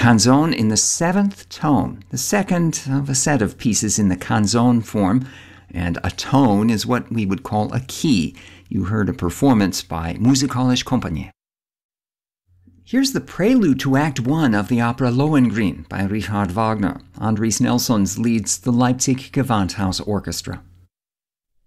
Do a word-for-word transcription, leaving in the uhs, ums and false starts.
canzone in the seventh tone, the second of a set of pieces in the canzone form, and a tone is what we would call a key. You heard a performance by Musikalische Kompanie. Here's the prelude to Act One of the opera Lohengrin by Richard Wagner. Andries Nelsons leads the Leipzig Gewandhaus Orchestra.